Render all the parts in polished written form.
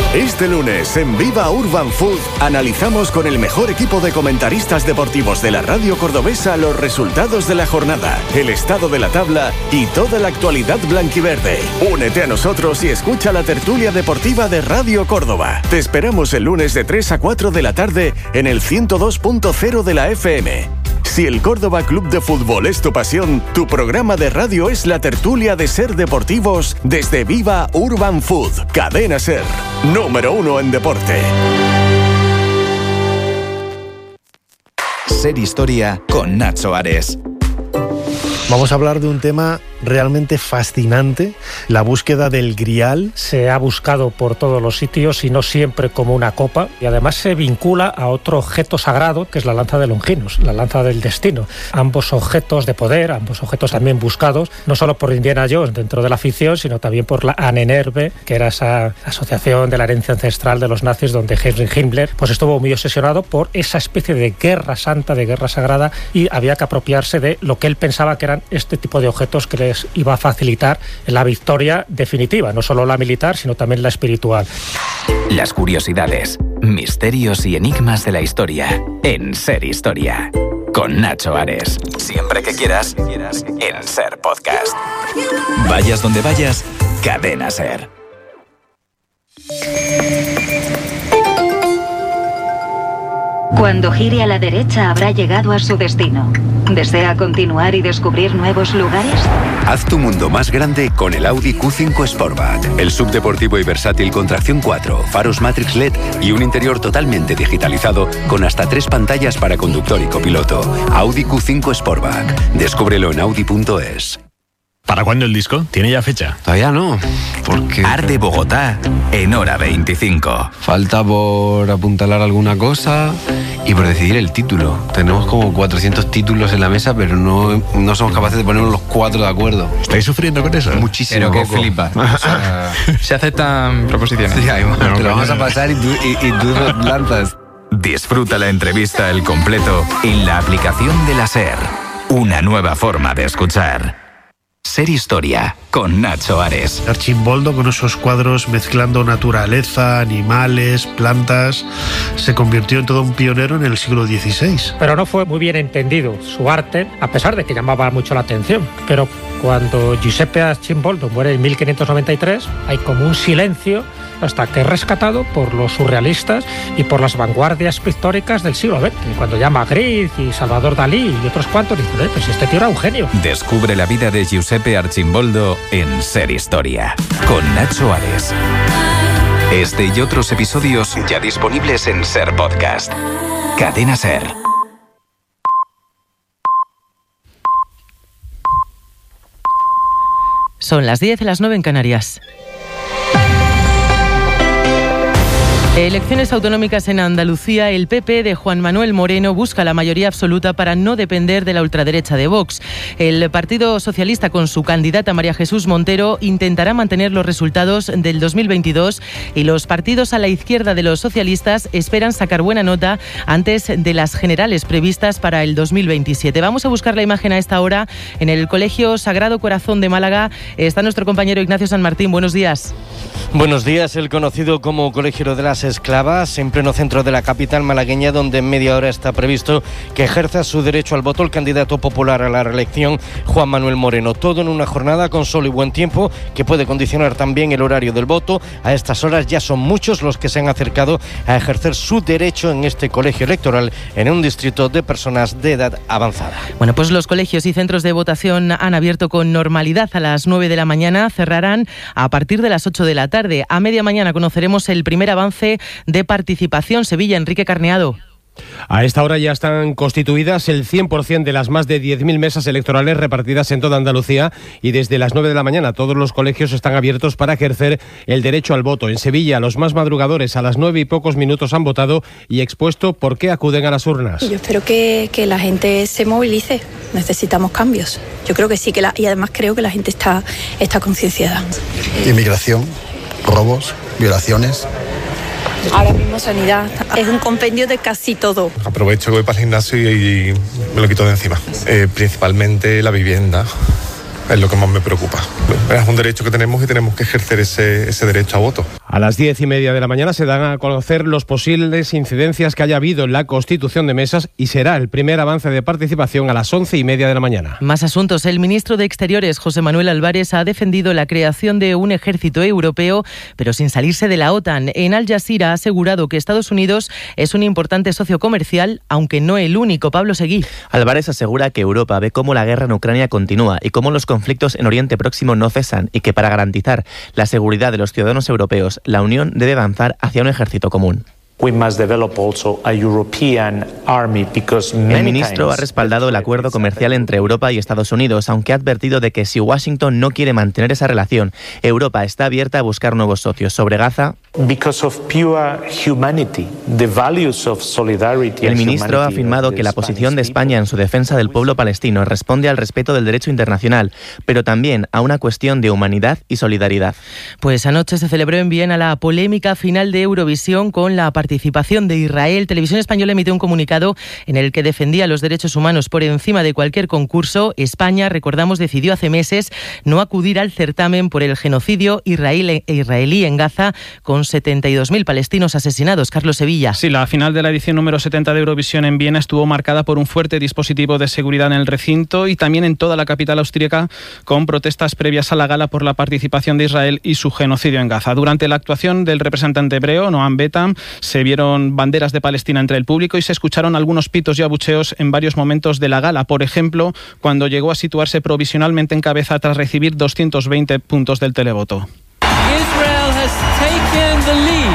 Este lunes en Viva Urban Food analizamos con el mejor equipo de comentaristas deportivos de la radio cordobesa los resultados de la jornada, el estado de la tabla y toda la actualidad blanquiverde. Únete a nosotros y escucha la tertulia deportiva de Radio Córdoba. Te esperamos el lunes de 3 a 4 de la tarde en el 102.0 de la FM. Si el Córdoba Club de Fútbol es tu pasión, tu programa de radio es la tertulia de Ser Deportivos desde Viva Urban Food. Cadena Ser, número 1 en deporte. Ser Historia con Nacho Ares. Vamos a hablar de un tema realmente fascinante, la búsqueda del Grial. Se ha buscado por todos los sitios y no siempre como una copa, y además se vincula a otro objeto sagrado que es la lanza de Longinos, la lanza del destino. Ambos objetos de poder, ambos objetos también buscados, no solo por Indiana Jones dentro de la ficción, sino también por la Ahnenerbe, que era esa asociación de la herencia ancestral de los nazis, donde Heinrich Himmler pues estuvo muy obsesionado por esa especie de guerra santa, de guerra sagrada, y había que apropiarse de lo que él pensaba que eran este tipo de objetos que les iba a facilitar la victoria definitiva, no solo la militar, sino también la espiritual. Las curiosidades, misterios y enigmas de la historia en Ser Historia. Con Nacho Ares. Siempre que quieras, en Ser Podcast. Vayas donde vayas, Cadena Ser. Cuando gire a la derecha habrá llegado a su destino. ¿Desea continuar y descubrir nuevos lugares? Haz tu mundo más grande con el Audi Q5 Sportback. El subdeportivo y versátil con tracción 4, faros Matrix LED y un interior totalmente digitalizado con hasta 3 pantallas para conductor y copiloto. Audi Q5 Sportback. Descúbrelo en Audi.es. ¿Para cuándo el disco? ¿Tiene ya fecha? Todavía no, porque... Arde Bogotá en hora 25. Falta por apuntalar alguna cosa y por decidir el título. Tenemos como 400 títulos en la mesa, pero no somos capaces de ponernos los 4 de acuerdo. ¿Estáis sufriendo con eso? Muchísimo. Pero que flipas. O sea, se aceptan proposiciones. Sí, te lo vamos a pasar y tú lanzas. Disfruta la entrevista al completo en la aplicación de la Ser. Una nueva forma de escuchar. Ser Historia con Nacho Ares. Archimboldo, con esos cuadros mezclando naturaleza, animales, plantas, se convirtió en todo un pionero en el siglo XVI. Pero no fue muy bien entendido su arte, a pesar de que llamaba mucho la atención. Pero cuando Giuseppe Archimboldo muere en 1593, hay como un silencio hasta que es rescatado por los surrealistas y por las vanguardias pictóricas del siglo XX. Cuando ya Magritte y Salvador Dalí y otros cuantos dicen, pues este tío era un genio. Descubre la vida de Giuseppe Archimboldo en Ser Historia con Nacho Ares. Este y otros episodios ya disponibles en Ser Podcast. Cadena Ser. Son las 10, las 9 en Canarias. Elecciones autonómicas en Andalucía. El PP de Juan Manuel Moreno busca la mayoría absoluta para no depender de la ultraderecha de Vox. El Partido Socialista, con su candidata María Jesús Montero, intentará mantener los resultados del 2022 y los partidos a la izquierda de los socialistas esperan sacar buena nota antes de las generales previstas para el 2027. Vamos a buscar la imagen a esta hora en el Colegio Sagrado Corazón de Málaga. Está nuestro compañero Ignacio San Martín. Buenos días. Buenos días. El conocido como Colegio de las Esclavas, en pleno centro de la capital malagueña, donde en media hora está previsto que ejerza su derecho al voto el candidato popular a la reelección, Juan Manuel Moreno. Todo en una jornada con sol y buen tiempo que puede condicionar también el horario del voto. A estas horas ya son muchos los que se han acercado a ejercer su derecho en este colegio electoral en un distrito de personas de edad avanzada. Bueno, pues los colegios y centros de votación han abierto con normalidad a las 9 de la mañana, cerrarán a partir de las 8 de la tarde. A media mañana conoceremos el primer avance de participación. Sevilla, Enrique Carneado. A esta hora ya están constituidas el 100% de las más de 10.000 mesas electorales repartidas en toda Andalucía y desde las 9 de la mañana todos los colegios están abiertos para ejercer el derecho al voto. En Sevilla, los más madrugadores a las 9 y pocos minutos han votado y expuesto por qué acuden a las urnas. Yo espero que la gente se movilice. Necesitamos cambios. Yo creo que sí, y además creo que la gente está concienciada. Inmigración, robos, violaciones. Ahora mismo sanidad es un compendio de casi todo. Aprovecho que voy para el gimnasio y me lo quito de encima. Principalmente la vivienda es lo que más me preocupa. Es un derecho que tenemos y tenemos que ejercer ese derecho a voto. A las 10:30 de la mañana se dan a conocer los posibles incidencias que haya habido en la constitución de mesas y será el primer avance de participación a las 11:30 de la mañana. Más asuntos. El ministro de Exteriores, José Manuel Álvarez, ha defendido la creación de un ejército europeo, pero sin salirse de la OTAN. En Al Jazeera ha asegurado que Estados Unidos es un importante socio comercial, aunque no el único. Pablo Seguí. Álvarez asegura que Europa ve cómo la guerra en Ucrania continúa y cómo los conflictos en Oriente Próximo no cesan y que para garantizar la seguridad de los ciudadanos europeos, la Unión debe avanzar hacia un ejército común. El ministro ha respaldado el acuerdo comercial entre Europa y Estados Unidos, aunque ha advertido de que si Washington no quiere mantener esa relación, Europa está abierta a buscar nuevos socios. Sobre Gaza, el ministro ha afirmado que la posición de España en su defensa del pueblo palestino responde al respeto del derecho internacional, pero también a una cuestión de humanidad y solidaridad. Pues anoche se celebró en Viena la polémica final de Eurovisión con la participación de Israel. Televisión Española emitió un comunicado en el que defendía los derechos humanos por encima de cualquier concurso. España, recordamos, decidió hace meses no acudir al certamen por el genocidio israelí en Gaza, con 72.000 palestinos asesinados. Carlos Sevilla. Sí, la final de la edición número 70 de Eurovisión en Viena estuvo marcada por un fuerte dispositivo de seguridad en el recinto y también en toda la capital austríaca, con protestas previas a la gala por la participación de Israel y su genocidio en Gaza. Durante la actuación del representante hebreo, Noam Betam, se vieron banderas de Palestina entre el público y se escucharon algunos pitos y abucheos en varios momentos de la gala. Por ejemplo, cuando llegó a situarse provisionalmente en cabeza tras recibir 220 puntos del televoto. Israel has taken the lead.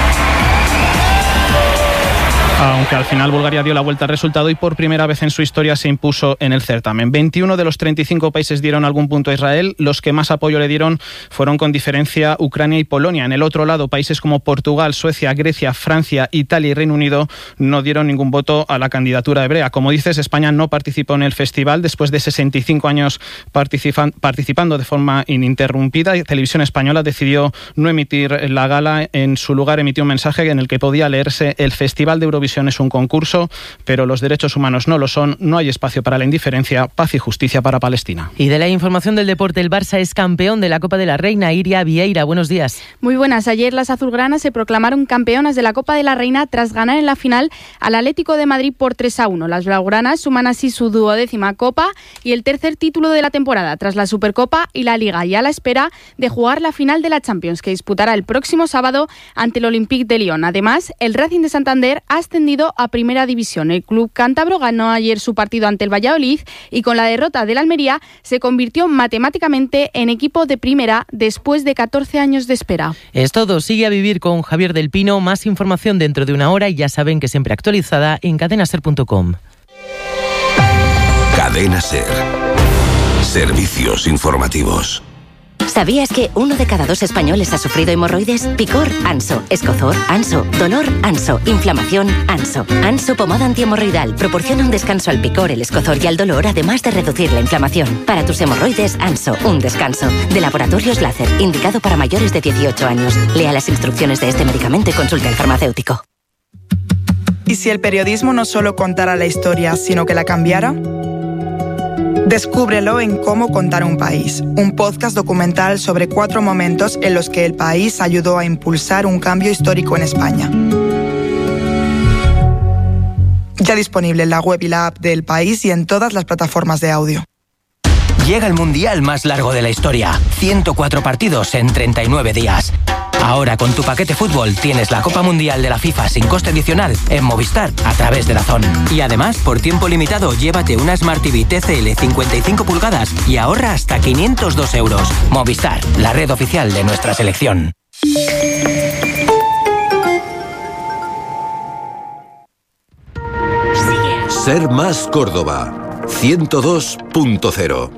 Aunque al final Bulgaria dio la vuelta al resultado y por primera vez en su historia se impuso en el certamen. 21 de los 35 países dieron algún punto a Israel. Los que más apoyo le dieron fueron con diferencia Ucrania y Polonia. En el otro lado, países como Portugal, Suecia, Grecia, Francia, Italia y Reino Unido no dieron ningún voto a la candidatura hebrea. Como dices, España no participó en el festival después de 65 años participando de forma ininterrumpida. Televisión Española decidió no emitir la gala. En su lugar emitió un mensaje en el que podía leerse: el Festival de Eurovisión es un concurso, pero los derechos humanos no lo son. No hay espacio para la indiferencia, paz y justicia para Palestina. Y de la información del deporte, el Barça es campeón de la Copa de la Reina. Iria Vieira, buenos días. Muy buenas. Ayer las azulgranas se proclamaron campeonas de la Copa de la Reina tras ganar en la final al Atlético de Madrid por 3-1. Las blaugranas suman así su 12ª Copa y el tercer título de la temporada, tras la Supercopa y la Liga, y a la espera de jugar la final de la Champions, que disputará el próximo sábado ante el Olympique de Lyon. Además, el Racing de Santander ha ascendido a Primera División. El club cántabro ganó ayer su partido ante el Valladolid y con la derrota del Almería se convirtió matemáticamente en equipo de primera después de 14 años de espera. Es todo. Sigue a vivir con Javier del Pino. Más información dentro de una hora y ya saben que siempre actualizada en cadenaser.com. Cadena Ser. Servicios informativos. ¿Sabías que 1 de cada 2 españoles ha sufrido hemorroides? Picor, Anso. Escozor, Anso. Dolor, Anso. Inflamación, Anso. Anso pomada antihemorroidal proporciona un descanso al picor, el escozor y al dolor, además de reducir la inflamación. Para tus hemorroides, Anso. Un descanso. De Laboratorios Láser, indicado para mayores de 18 años. Lea las instrucciones de este medicamento y consulte al farmacéutico. ¿Y si el periodismo no solo contara la historia, sino que la cambiara? Descúbrelo en Cómo contar un país, un podcast documental sobre 4 momentos en los que el país ayudó a impulsar un cambio histórico en España. Ya disponible en la web y la app de El País y en todas las plataformas de audio. Llega el mundial más largo de la historia, 104 partidos en 39 días. Ahora con tu paquete fútbol tienes la Copa Mundial de la FIFA sin coste adicional en Movistar a través de DAZN. Y además, por tiempo limitado, llévate una Smart TV TCL 55 pulgadas y ahorra hasta 502 euros. Movistar, la red oficial de nuestra selección. Ser Más Córdoba, 102.0.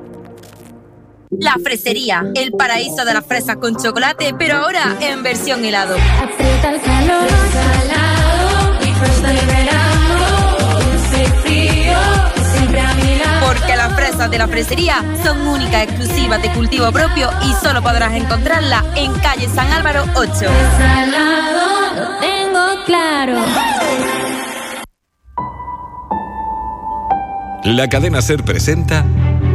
La Fresería, el paraíso de las fresas con chocolate, pero ahora en versión helado. Aprieta el calor, salado, y fresco de verano, dulce y frío, siempre a mi lado. Porque las fresas de la Fresería son únicas, exclusivas, de cultivo propio y solo podrás encontrarlas en calle San Álvaro 8. Salado, lo tengo claro. La cadena SER presenta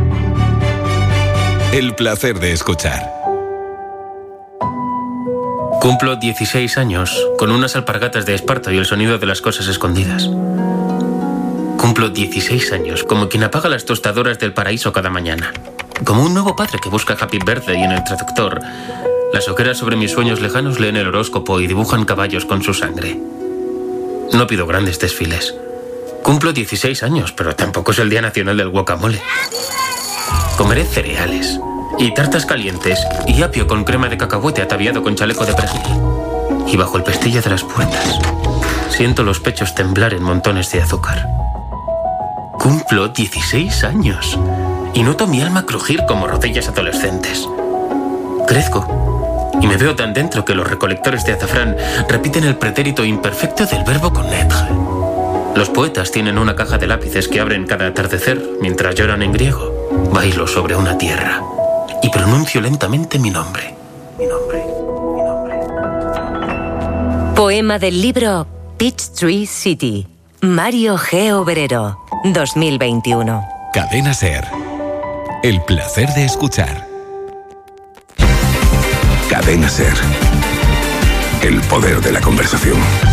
El placer de escuchar. Cumplo 16 años, con unas alpargatas de esparto y el sonido de las cosas escondidas. Cumplo 16 años, como quien apaga las tostadoras del paraíso cada mañana. Como un nuevo padre que busca Happy Birthday en el traductor. Las ojeras sobre mis sueños lejanos leen el horóscopo y dibujan caballos con su sangre. No pido grandes desfiles. Cumplo 16 años, pero tampoco es el Día Nacional del Guacamole. Comeré cereales y tartas calientes y apio con crema de cacahuete ataviado con chaleco de perejil. Y bajo el pestillo de las puertas siento los pechos temblar en montones de azúcar. Cumplo 16 años y noto mi alma crujir como rodillas adolescentes. Crezco y me veo tan dentro que los recolectores de azafrán repiten el pretérito imperfecto del verbo connaître. Los poetas tienen una caja de lápices que abren cada atardecer mientras lloran en griego. Bailo sobre una tierra y pronuncio lentamente mi nombre. Poema del libro Peachtree City. Mario G. Obrero, 2021. Cadena SER. El placer de escuchar. Cadena SER. El poder de la conversación.